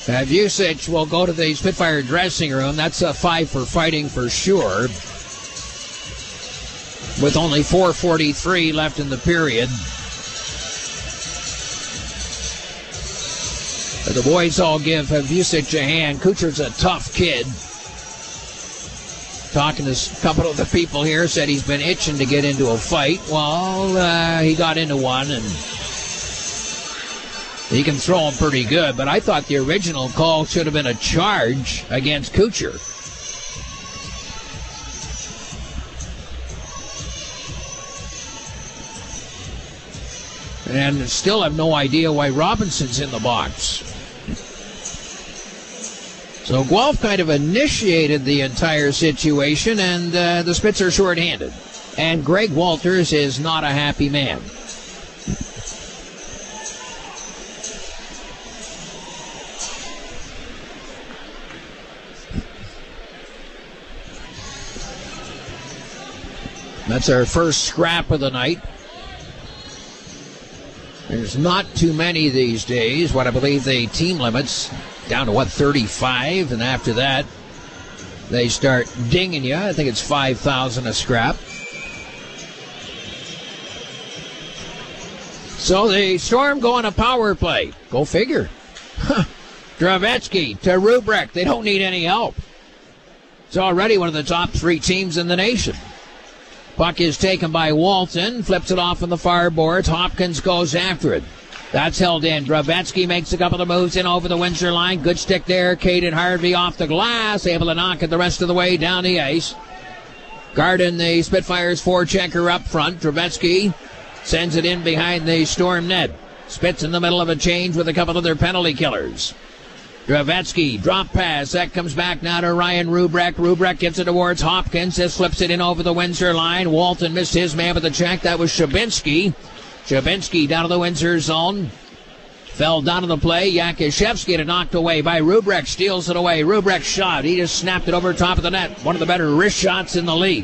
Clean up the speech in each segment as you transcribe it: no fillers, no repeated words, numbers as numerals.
Vucic will go to the Spitfire dressing room. That's a 5 for fighting for sure. With only 4:43 left in the period. The boys all give Vucic a hand. Kucher's a tough kid. Talking to a couple of the people here, said he's been itching to get into a fight. Well, he got into one, and he can throw him pretty good. But I thought the original call should have been a charge against Kucher. And still have no idea why Robinson's in the box. So Guelph kind of initiated the entire situation, and the Spits are shorthanded. And Greg Walters is not a happy man. That's our first scrap of the night. There's not too many these days. What I believe the team limits down to 35, and after that they start dinging you. I think it's 5,000 a scrap. So the Storm go on a power play. Go figure. Dravetsky to Rubrek. They don't need any help. It's already one of the top 3 teams in the nation. Puck is taken by Walton, flips it off on the far boards. Hopkins goes after it. That's held in. Dravetsky makes a couple of moves in over the Windsor line. Good stick there. Caden Harvey off the glass, able to knock it the rest of the way down the ice. Guarding the Spitfires forechecker up front. Dravetsky sends it in behind the Storm net. Spits in the middle of a change with a couple of their penalty killers. Dravetsky, drop pass. That comes back now to Ryan Rubrek. Rubrek gets it towards Hopkins. Just flips it in over the Windsor line. Walton missed his man with the check. That was Shabinsky. Shabinsky down to the Windsor zone. Fell down to the play. Yakishevsky get it knocked away by Rubrek. Steals it away. Rubrek's shot. He just snapped it over top of the net. One of the better wrist shots in the league.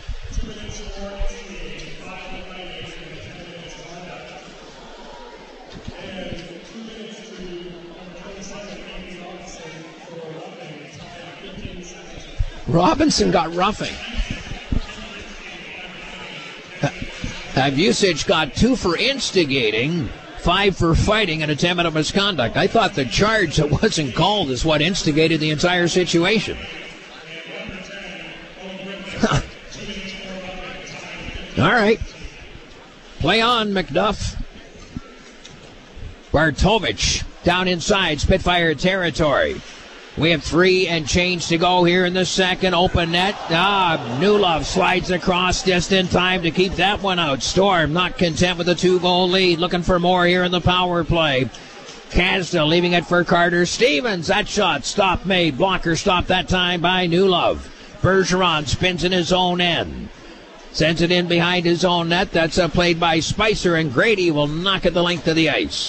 Robinson got roughing. Vucic got 2 for instigating, 5 for fighting, and a 10-minute misconduct. I thought the charge that wasn't called is what instigated the entire situation. All right. Play on, McDuff. Bartovich down inside Spitfire territory. We have 3 and change to go here in the second. Open net. Newlove slides across just in time to keep that one out. Storm not content with the 2-goal lead. Looking for more here in the power play. Kasda leaving it for Carter Stevens. That shot stop made. Blocker stop that time by Newlove. Bergeron spins in his own end. Sends it in behind his own net. That's played by Spicer, and Grady will knock it the length of the ice.